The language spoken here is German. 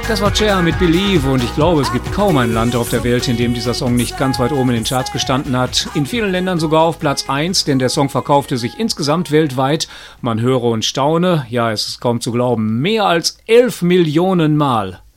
Das war Cher mit Believe und ich glaube, es gibt kaum ein Land auf der Welt, in dem dieser Song nicht ganz weit oben in den Charts gestanden hat. In vielen Ländern sogar auf Platz 1, denn der Song verkaufte sich insgesamt weltweit, man höre und staune, ja, es ist kaum zu glauben, mehr als 11 Millionen Mal.